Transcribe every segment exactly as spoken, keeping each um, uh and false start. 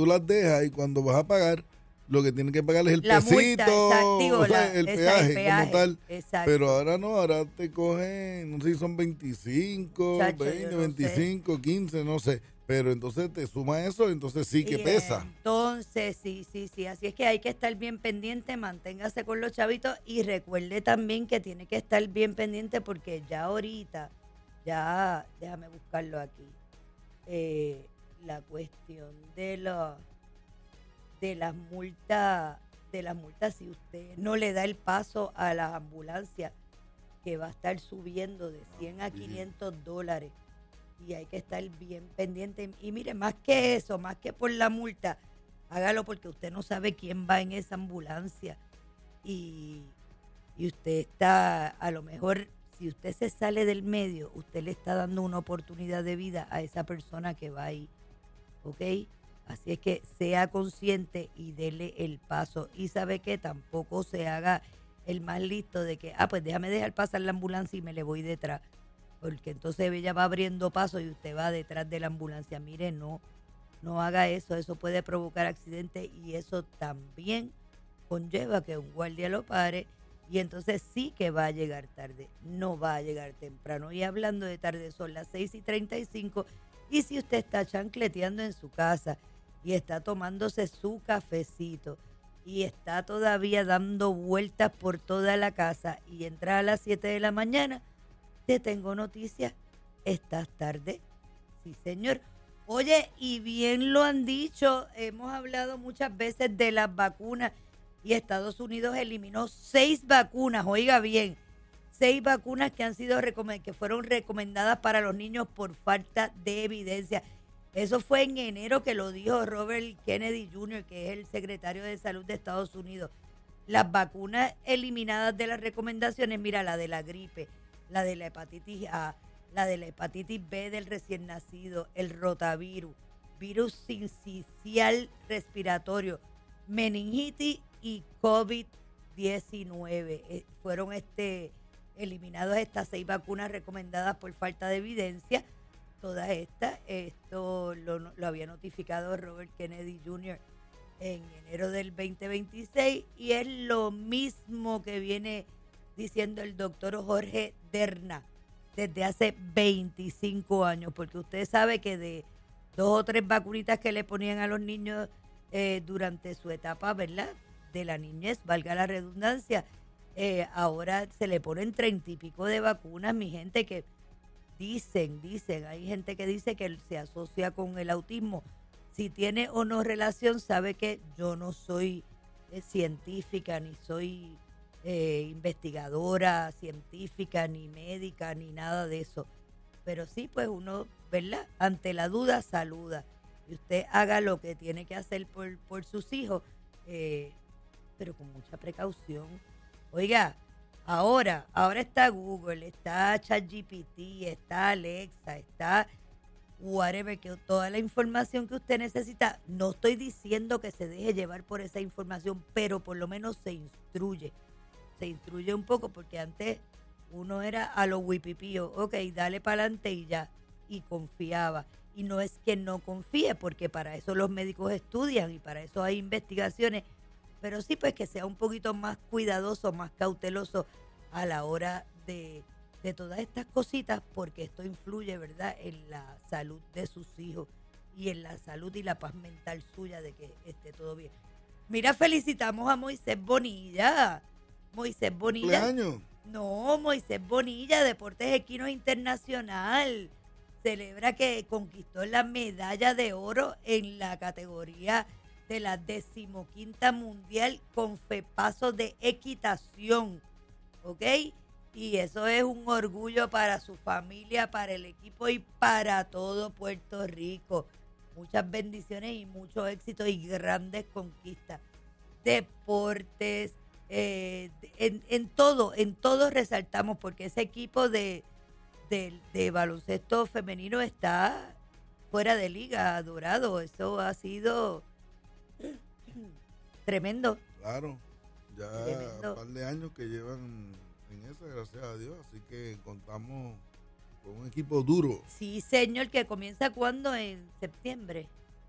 tú las dejas y cuando vas a pagar, lo que tienes que pagar es el La multa, pesito, exacto, digo, o sea, la- el, esa, peaje, el peaje, como tal. exacto. Pero ahora no, ahora te cogen, no sé si son veinticinco, Chacho, yo veinte, no veinticinco, quince, no sé. Pero entonces te suma eso, entonces sí que Y pesa. entonces, sí, sí, sí. Así es que hay que estar bien pendiente, manténgase con los chavitos y recuerde también que tiene que estar bien pendiente porque ya ahorita, ya, déjame buscarlo aquí, eh, la cuestión de los de las multas, de las multas, si usted no le da el paso a las ambulancias, que va a estar subiendo de cien a quinientos dólares. Y hay que estar bien pendiente. Y mire, más que eso, más que por la multa, hágalo porque usted no sabe quién va en esa ambulancia. Y, y usted está, a lo mejor, si usted se sale del medio, usted le está dando una oportunidad de vida a esa persona que va ahí. ¿Ok? Así es que sea consciente y dele el paso. Y sabe que tampoco se haga el más listo de que, ah, pues déjame dejar pasar la ambulancia y me le voy detrás. Porque entonces ella va abriendo paso y usted va detrás de la ambulancia. Mire, no, no haga eso. Eso puede provocar accidentes y eso también conlleva que un guardia lo pare y entonces sí que va a llegar tarde. No va a llegar temprano. Y hablando de tarde, son las seis y treinta y cinco. Y si usted está chancleteando en su casa y está tomándose su cafecito y está todavía dando vueltas por toda la casa y entra a las siete de la mañana, te tengo noticias, estás tarde. Sí, señor. Oye, y bien lo han dicho, hemos hablado muchas veces de las vacunas y Estados Unidos eliminó seis vacunas, oiga bien, seis vacunas que han sido recome- que fueron recomendadas para los niños por falta de evidencia. Eso fue en enero que lo dijo Robert Kennedy junior, que es el secretario de Salud de Estados Unidos. Las vacunas eliminadas de las recomendaciones, mira, la de la gripe, la de la hepatitis A, la de la hepatitis B del recién nacido, el rotavirus, virus sincicial respiratorio, meningitis y COVID diecinueve. Eh, fueron este eliminadas estas seis vacunas recomendadas por falta de evidencia. Todas estas, esto lo, lo había notificado Robert Kennedy junior en enero del veinte veintiséis y es lo mismo que viene diciendo el doctor Jorge Derna desde hace veinticinco años, porque usted sabe que de dos o tres vacunitas que le ponían a los niños eh, durante su etapa, ¿verdad?, de la niñez, valga la redundancia, eh, ahora se le ponen treinta y pico de vacunas, mi gente, que dicen, dicen, hay gente que dice que se asocia con el autismo. Si tiene o no relación, sabe que yo no soy eh, científica, ni soy eh, investigadora científica, ni médica, ni nada de eso. Pero sí, pues uno, ¿verdad? Ante la duda, saluda. Y usted haga lo que tiene que hacer por, por sus hijos, eh, pero con mucha precaución. Oiga, ahora, ahora está Google, está ChatGPT, está Alexa, está whatever, que toda la información que usted necesita. No estoy diciendo que se deje llevar por esa información, pero por lo menos se instruye. Se instruye un poco, porque antes uno era a los huipipíos, ok, dale para adelante y ya, y confiaba. Y no es que no confíe, porque para eso los médicos estudian y para eso hay investigaciones, pero sí, pues que sea un poquito más cuidadoso, más cauteloso a la hora de, de todas estas cositas, porque esto influye, ¿verdad?, en la salud de sus hijos y en la salud y la paz mental suya de que esté todo bien. Mira, felicitamos a Moisés Bonilla. Moisés Bonilla. ¿Cumpleaños? No, Moisés Bonilla, Deportes Equinos Internacional. Celebra que conquistó la medalla de oro en la categoría de la decimoquinta mundial con fepaso de equitación, ¿ok? Y eso es un orgullo para su familia, para el equipo y para todo Puerto Rico. Muchas bendiciones y mucho éxito y grandes conquistas. Deportes, eh, en, en todo, en todo resaltamos, porque ese equipo de, de, de baloncesto femenino está fuera de liga, Dorado. Eso ha sido tremendo. Claro, ya Tremendo. un par de años que llevan en eso, gracias a Dios, así que contamos con un equipo duro. Sí, señor, que comienza cuando, en septiembre.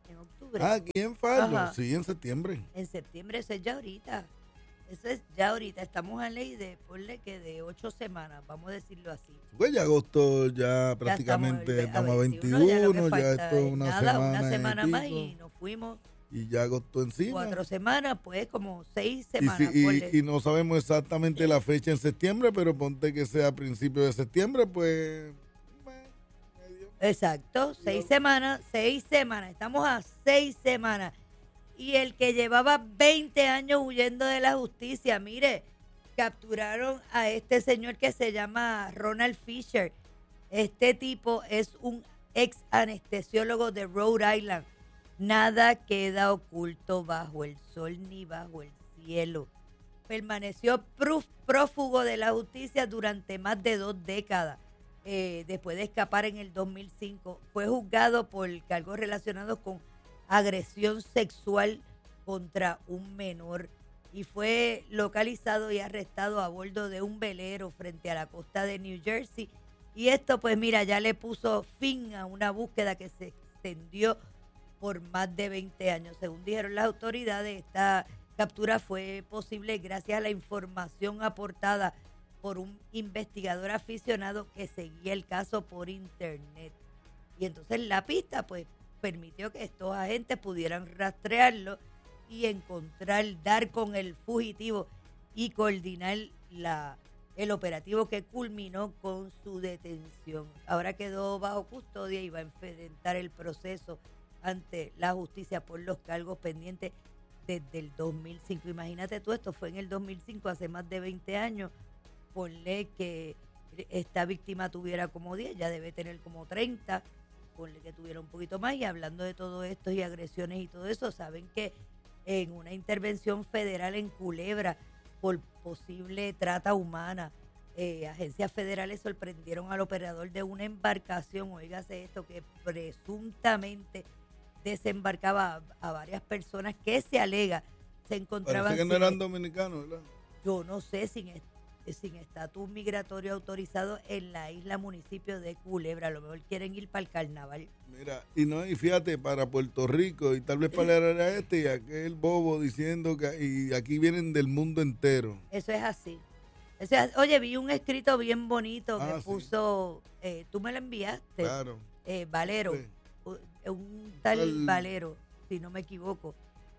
en octubre. Ah, aquí en Fardo, Ajá. sí, en septiembre. En septiembre, eso es ya ahorita. Eso es ya ahorita. Estamos a ley de, ponle que de ocho semanas, vamos a decirlo así. Pues ya agosto, ya prácticamente Ya estamos a veintiuno, veintiuno, ya, lo que ya falta esto es es una nada, semana, una y semana más pico, y nos fuimos y ya agosto encima. cuatro semanas, pues como seis Y, semanas. si- y- ponle. y no sabemos exactamente la fecha en septiembre, pero ponte que sea a principios de septiembre, pues... meh, medio. Exacto, seis semanas, seis semanas, estamos a seis semanas. Y el que llevaba veinte años huyendo de la justicia, mire, capturaron a este señor que se llama Ronald Fisher. Este tipo es un ex anestesiólogo de Rhode Island. Nada queda oculto bajo el sol ni bajo el cielo. Permaneció prú- prófugo de la justicia durante más de dos décadas. Eh, después de escapar en el dos mil cinco, fue juzgado por cargos relacionados con agresión sexual contra un menor y fue localizado y arrestado a bordo de un velero frente a la costa de New Jersey. Y esto, pues mira, ya le puso fin a una búsqueda que se extendió por más de veinte años. Según dijeron las autoridades, esta captura fue posible gracias a la información aportada por un investigador aficionado que seguía el caso por internet. Y entonces la pista, pues, permitió que estos agentes pudieran rastrearlo y encontrar, dar con el fugitivo y coordinar la, el operativo que culminó con su detención. Ahora quedó bajo custodia y va a enfrentar el proceso ante la justicia por los cargos pendientes desde el dos mil cinco. Imagínate tú, esto fue en el dos mil cinco, hace más de veinte años. Ponle que esta víctima tuviera como diez, ya debe tener como treinta, ponle que tuviera un poquito más. Y hablando de todo esto y agresiones y todo eso, saben que en una intervención federal en Culebra por posible trata humana, eh, agencias federales sorprendieron al operador de una embarcación, oígase esto, que presuntamente desembarcaba a, a varias personas que se alega se encontraban... Parece que no sin- eran dominicanos, ¿verdad? yo no sé, sin est- sin estatus migratorio autorizado en la isla municipio de Culebra. A lo mejor quieren ir para el carnaval. Mira, y no, y fíjate, para Puerto Rico, y tal vez para el área este, y aquel bobo diciendo que y aquí vienen del mundo entero. Eso es así. Eso es- oye, vi un escrito bien bonito que Ah, sí. puso, eh, tú me lo enviaste, Claro. eh, Valero, Sí. u- un tal El- Valero, si no me equivoco,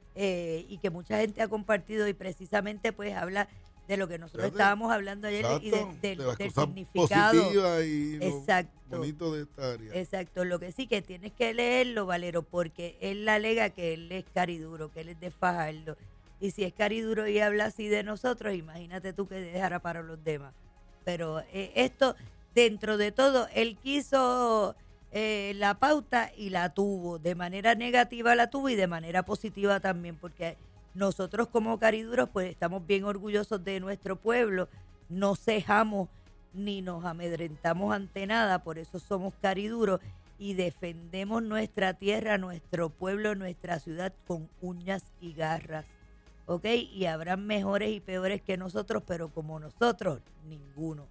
eh, y que mucha gente ha compartido y precisamente pues habla de lo que nosotros Fíjate. estábamos hablando ayer y de- Exacto, del, de las del cosas significado. positivas y lo Exacto. bonito de esta área. Exacto, lo que sí que tienes que leerlo, Valero, porque él alega que él es cariduro, que él es de Fajardo. Y si es cariduro y habla así de nosotros, imagínate tú que dejará para los demás. Pero eh, esto, dentro de todo, él quiso eh, la pauta y la tuvo. De manera negativa la tuvo y de manera positiva también, porque nosotros como cariduros pues estamos bien orgullosos de nuestro pueblo, no cejamos ni nos amedrentamos ante nada, por eso somos cariduros y defendemos nuestra tierra, nuestro pueblo, nuestra ciudad con uñas y garras, ¿ok? Y habrán mejores y peores que nosotros, pero como nosotros, ninguno.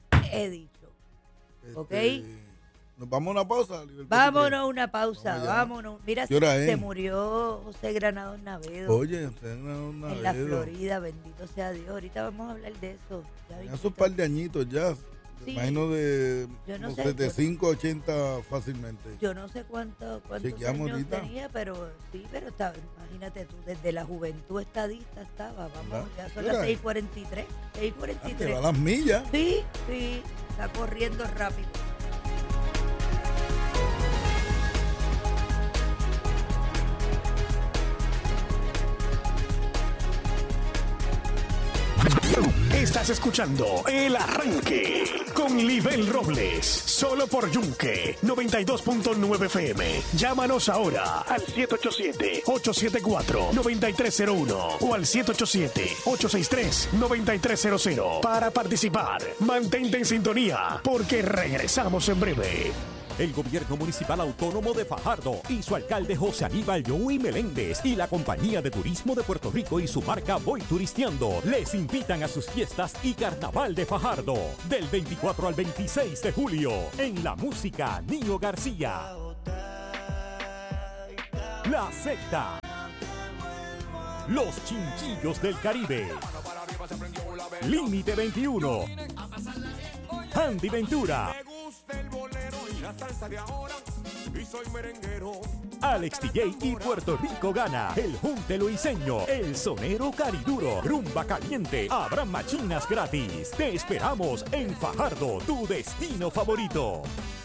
He dicho, ¿ok? Este, Nos vamos a una pausa. Libertad, Vámonos a una pausa, Vamos allá. vámonos. Mira, ¿Qué hora se es? murió José Granados Navedo. Oye, usted no es una En la dedo. Florida, bendito sea Dios. Ahorita vamos a hablar de eso. Ya Hace mismito. un par de añitos ya. Sí. Imagino de Yo no como sé, setenta y yo- cinco, ochenta fácilmente. Yo no sé cuánto, cuántos Chequeamos años ahorita. tenía, pero sí, pero estaba, imagínate tú, desde la juventud estadista estaba. Vamos, ¿Verdad? ya son Mira. las seis cuarenta y tres. seis cuarenta y Ah, te tres. va a las millas. Sí, sí, está corriendo rápido. Estás escuchando El Arranque con Libel Robles, solo por Yunque noventa y dos punto nueve F M. Llámanos ahora al siete ocho siete, ocho siete cuatro, nueve tres cero uno o al siete ocho siete, ocho seis tres, nueve tres cero cero para participar. Mantente en sintonía porque regresamos en breve. El gobierno municipal autónomo de Fajardo y su alcalde José Aníbal Joey Meléndez y la compañía de turismo de Puerto Rico y su marca Voy Turisteando les invitan a sus fiestas y carnaval de Fajardo del veinticuatro al veintiséis de julio en la música Nino García. La Secta, Los Chinchillos del Caribe, Límite veintiuno, Andy Ventura, Alex T J y Puerto Rico Gana, El Junte Luiseño, El Sonero Cariduro, Rumba Caliente, habrá machinas gratis. Te esperamos en Fajardo, tu destino favorito.